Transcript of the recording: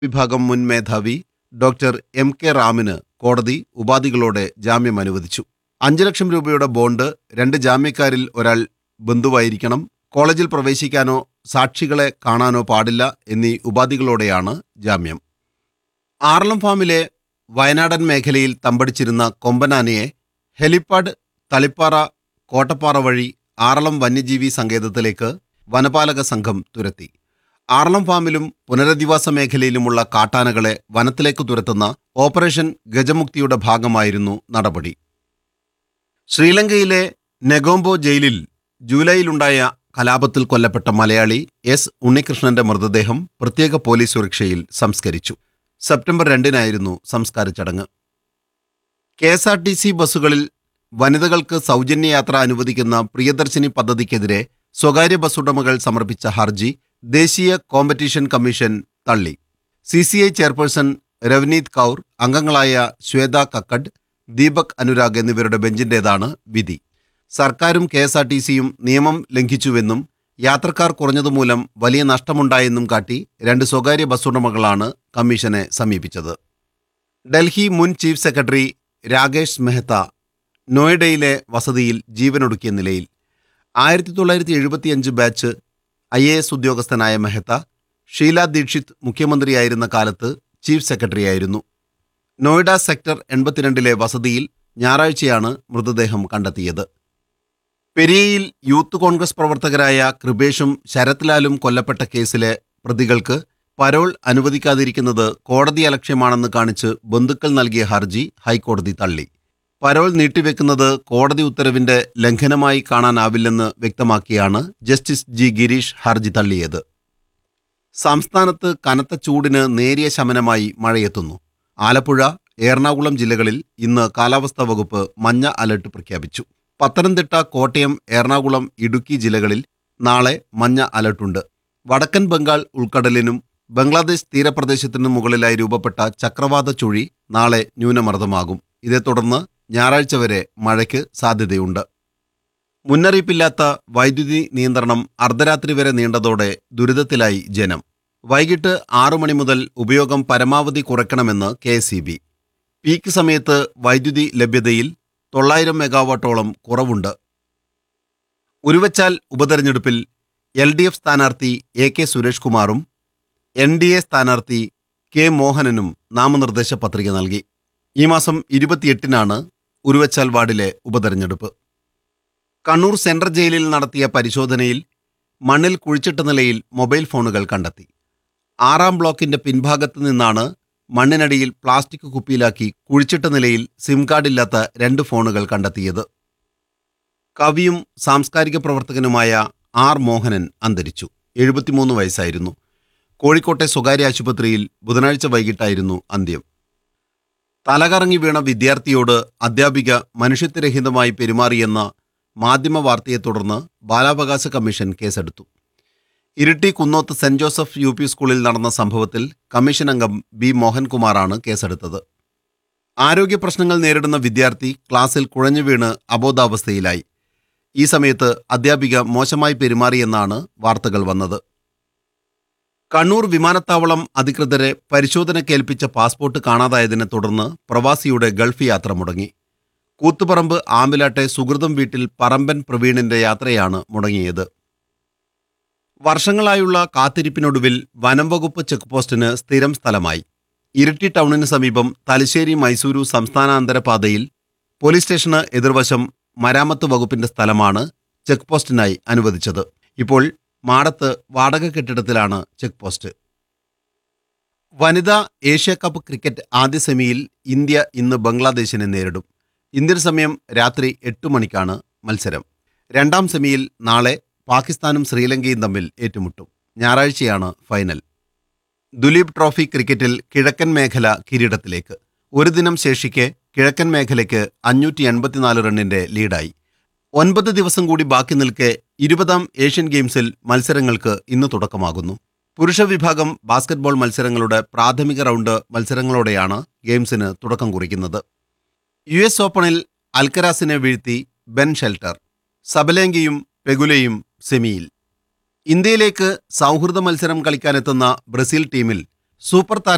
വിഭാഗം മുൻ മേധാവി ഡോക്ടർ എം.കെ. റാമിന് കോടതി ഉപാധികളോടെ ജാമ്യം അനുവദിച്ചു. 5 ലക്ഷം രൂപയുടെ ബോണ്ട്, 2 ജാമ്യക്കാരിൽ ഒരാൾ ബന്ധുവായിരിക്കണം, കോളേജിൽ പ്രവേശിക്കാനോ സാക്ഷികളെ കാണാനോ പാടില്ല എന്നീ ഉപാധികളോടെയാണ് ജാമ്യം. ആറളം ഫാമിലെ വയനാടൻ മേഖലയിൽ തമ്പടിച്ചിരുന്ന കൊമ്പനാനയെ ഹെലിപ്പാഡ് തളിപ്പാറ കോട്ടപ്പാറ വഴി ആറളം വന്യജീവി സങ്കേതത്തിലേക്ക് വനപാലക സംഘം തുരത്തി. ആറളം ഫാമിലും പുനരധിവാസ മേഖലയിലുമുള്ള കാട്ടാനകളെ വനത്തിലേക്ക് തുരത്തുന്ന ഓപ്പറേഷൻ ഗജമുക്തിയുടെ ഭാഗമായിരുന്നു നടപടി. ശ്രീലങ്കയിലെ നെഗോംബോ ജയിലിൽ ജൂലൈയിലുണ്ടായ കലാപത്തിൽ കൊല്ലപ്പെട്ട മലയാളി എസ്. ഉണ്ണികൃഷ്ണന്റെ മൃതദേഹം പ്രത്യേക പോലീസ് സുരക്ഷയിൽ സംസ്കരിച്ചു. സെപ്റ്റംബർ 2-നായിരുന്നു സംസ്കാര ചടങ്ങ്. KSRTC ബസ്സുകളിൽ വനിതകൾക്ക് സൗജന്യ യാത്ര അനുവദിക്കുന്ന പ്രിയദർശിനി പദ്ധതിക്കെതിരെ സ്വകാര്യ ബസ്സുടമകൾ സമർപ്പിച്ച ഹർജി ദേശീയ കോമ്പറ്റീഷൻ കമ്മീഷൻ തള്ളി. CCI ചെയർപേഴ്സൺ രവനീത് കൗർ, അംഗങ്ങളായ ശ്വേത കക്കഡ്, ദീപക് അനുരാഗ് എന്നിവരുടെ ബെഞ്ചിന്റേതാണ് വിധി. സർക്കാരും KSRTCയും നിയമം ലംഘിച്ചുവെന്നും യാത്രക്കാർ കുറഞ്ഞതുമൂലം വലിയ നഷ്ടമുണ്ടായെന്നും കാട്ടി 2 സ്വകാര്യ ബസ്സുടമകളാണ് കമ്മീഷനെ സമീപിച്ചത്. ഡൽഹി മുൻ ചീഫ് സെക്രട്ടറി രാകേഷ് മെഹ്ത നോയിഡയിലെ വസതിയിൽ ജീവനൊടുക്കിയ നിലയിൽ. 1975 ബാച്ച് IAS ഉദ്യോഗസ്ഥനായ മെഹ്ത ഷീല ദീക്ഷിത് മുഖ്യമന്ത്രിയായിരുന്ന കാലത്ത് ചീഫ് സെക്രട്ടറിയായിരുന്നു. നോയിഡ സെക്ടർ 82-ലെ വസതിയിൽ ഞായറാഴ്ചയാണ് മൃതദേഹം കണ്ടെത്തിയത്. പെരിയയിൽ യൂത്ത് കോൺഗ്രസ് പ്രവർത്തകരായ കൃപേഷും ശരത് ലാലും കൊല്ലപ്പെട്ട കേസിലെ പ്രതികൾക്ക് പരോൾ അനുവദിക്കാതിരിക്കുന്നത് കോടതിയലക്ഷ്യമാണെന്ന് കാണിച്ച് ബന്ധുക്കൾ നൽകിയ ഹർജി ഹൈക്കോടതി തള്ളി. പരോൾ നീട്ടിവെക്കുന്നത് കോടതി ഉത്തരവിന്റെ ലംഘനമായി കാണാനാവില്ലെന്ന് വ്യക്തമാക്കിയാണ് ജസ്റ്റിസ് G. ഗിരീഷ് ഹർജി തള്ളിയത്. സംസ്ഥാനത്ത് കനത്ത ചൂടിന് നേരിയ ശമനമായി മഴയെത്തുന്നു. ആലപ്പുഴ, എറണാകുളം ജില്ലകളിൽ ഇന്ന് കാലാവസ്ഥാ വകുപ്പ് മഞ്ഞ അലർട്ട് പ്രഖ്യാപിച്ചു. പത്തനംതിട്ട, കോട്ടയം, എറണാകുളം, ഇടുക്കി ജില്ലകളിൽ നാളെ മഞ്ഞ അലർട്ടുണ്ട്. വടക്കൻ ബംഗാൾ ഉൾക്കടലിനും ബംഗ്ലാദേശ് തീരപ്രദേശത്തിനും മുകളിലായി രൂപപ്പെട്ട ചക്രവാത ചുഴി നാളെ ന്യൂനമർദ്ദമാകും. ഇതേ തുടർന്ന് ഞായറാഴ്ച വരെ മഴയ്ക്ക് സാധ്യതയുണ്ട്. മുന്നറിയിപ്പില്ലാത്ത വൈദ്യുതി നിയന്ത്രണം അർദ്ധരാത്രി വരെ നീണ്ടതോടെ ദുരിതത്തിലായി ജനം. വൈകിട്ട് 6 മണി മുതൽ ഉപയോഗം പരമാവധി കുറയ്ക്കണമെന്ന് KSEB. പീക്ക് സമയത്ത് വൈദ്യുതി ലഭ്യതയിൽ 900 മെഗാവാട്ടോളം കുറവുണ്ട്. ഉരുവച്ചാൽ ഉപതെരഞ്ഞെടുപ്പിൽ LDF സ്ഥാനാർത്ഥി AK സുരേഷ് കുമാറും NDA സ്ഥാനാർത്ഥി K മോഹനനും നാമനിർദ്ദേശ പത്രിക നൽകി. ഈ മാസം 28-നാണ് ഉരുവച്ചാൽ വാർഡിലെ ഉപതെരഞ്ഞെടുപ്പ്. കണ്ണൂർ സെൻട്രൽ ജയിലിൽ നടത്തിയ പരിശോധനയിൽ മണ്ണിൽ കുഴിച്ചിട്ട നിലയിൽ മൊബൈൽ ഫോണുകൾ കണ്ടെത്തി. 6-ാം ബ്ലോക്കിന്റെ പിൻഭാഗത്ത് നിന്നാണ് മണ്ണിനടിയിൽ പ്ലാസ്റ്റിക് കുപ്പിയിലാക്കി കുഴിച്ചിട്ട നിലയിൽ സിം കാർഡില്ലാത്ത 2 ഫോണുകൾ കണ്ടെത്തിയത്. കവിയും സാംസ്കാരിക പ്രവർത്തകനുമായ R. മോഹനൻ അന്തരിച്ചു. 73 വയസ്സായിരുന്നു. കോഴിക്കോട്ടെ സ്വകാര്യ ആശുപത്രിയിൽ ബുധനാഴ്ച വൈകിട്ടായിരുന്നു അന്ത്യം. തലകറങ്ങി വീണ വിദ്യാർത്ഥിയോട് അധ്യാപിക മനുഷ്യത്വരഹിതമായി പെരുമാറിയെന്ന മാധ്യമ വാർത്തയെ തുടർന്ന് ബാലാവകാശ കമ്മീഷൻ കേസെടുത്തു. Iritty Kunnoth saint Joseph UP സ്കൂളിൽ നടന്ന സംഭവത്തിൽ കമ്മീഷൻ അംഗം B. മോഹൻകുമാറാണ് കേസെടുത്തത്. ആരോഗ്യ പ്രശ്നങ്ങൾ നേരിടുന്ന വിദ്യാർത്ഥി ക്ലാസ്സിൽ കുഴഞ്ഞു വീണ് അബോധാവസ്ഥയിലായി. ഈ സമയത്ത് അധ്യാപിക മോശമായി പെരുമാറിയെന്നാണ് വാർത്തകൾ വന്നത്. കണ്ണൂർ വിമാനത്താവളം അധികൃതരെ പരിശോധനക്കേൽപ്പിച്ച പാസ്പോർട്ട് കാണാതായതിനെ തുടർന്ന് പ്രവാസിയുടെ ഗൾഫ് യാത്ര മുടങ്ങി. കൂത്തുപറമ്പ് ആമ്പിലാട്ടെ സുഹൃതം വീട്ടിൽ പറമ്പൻ പ്രവീണിന്റെ യാത്രയാണ് മുടങ്ങിയത്. വർഷങ്ങളായുള്ള കാത്തിരിപ്പിനൊടുവിൽ വനം വകുപ്പ് ചെക്ക് പോസ്റ്റിന് സ്ഥിരം സ്ഥലമായി. ഇരിട്ടി ടൗണിന് സമീപം തലശ്ശേരി മൈസൂരു സംസ്ഥാനാന്തര പാതയിൽ പോലീസ് സ്റ്റേഷന് എതിർവശം മരാമത്ത് വകുപ്പിന്റെ സ്ഥലമാണ് ചെക്ക് പോസ്റ്റിനായി അനുവദിച്ചത്. ഇപ്പോൾ മാടത്ത് വാടക കെട്ടിടത്തിലാണ് ചെക്ക് പോസ്റ്റ്. വനിതാ ഏഷ്യാകപ്പ് ക്രിക്കറ്റ് ആദ്യ സെമിയിൽ ഇന്ത്യ ഇന്ന് ബംഗ്ലാദേശിനെ നേരിടും. ഇന്ത്യൻ സമയം രാത്രി 8 മണിക്കാണ് മത്സരം. 2-ാം സെമിയിൽ നാളെ പാകിസ്ഥാനും ശ്രീലങ്കയും തമ്മിൽ ഏറ്റുമുട്ടും. ഞായറാഴ്ചയാണ് ഫൈനൽ. ദുലീപ് ട്രോഫി ക്രിക്കറ്റിൽ കിഴക്കൻ മേഖല കിരീടത്തിലേക്ക്. ഒരു ദിനം ശേഷിക്കെ കിഴക്കൻ മേഖലയ്ക്ക് 584 റണ്ണിന്റെ ലീഡായി. 9 ദിവസം കൂടി ബാക്കി നിൽക്കെ 20-ാം ഏഷ്യൻ ഗെയിംസിൽ മത്സരങ്ങൾക്ക് ഇന്ന് തുടക്കമാകുന്നു. പുരുഷ വിഭാഗം ബാസ്കറ്റ്ബോൾ മത്സരങ്ങളുടെ പ്രാഥമിക റൗണ്ട് മത്സരങ്ങളോടെയാണ് ഗെയിംസിന് തുടക്കം കുറിക്കുന്നത്. US ഓപ്പണിൽ അൽക്കരാസിനെ വീഴ്ത്തി ബെൻ ഷെൽട്ടർ. സബലേങ്കയും പെഗുലയും സെമിയിൽ. ഇന്ത്യയിലേക്ക് സൗഹൃദ മത്സരം കളിക്കാനെത്തുന്ന ബ്രസീൽ ടീമിൽ സൂപ്പർ താരം